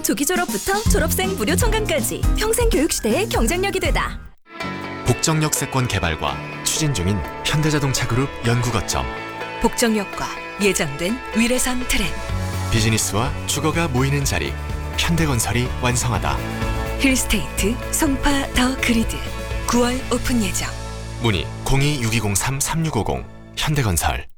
조기 졸업부터 졸업생 무료 청강까지 평생 교육 시대의 경쟁력이 되다. 복정역세권 개발과 추진 중인 현대자동차그룹 연구거점. 복정역과 예정된 위례선 트램, 비즈니스와 주거가 모이는 자리. 현대건설이 완성하다. 힐스테이트 송파 더 그리드 9월 오픈 예정. 문의 02-6203-3650 현대건설.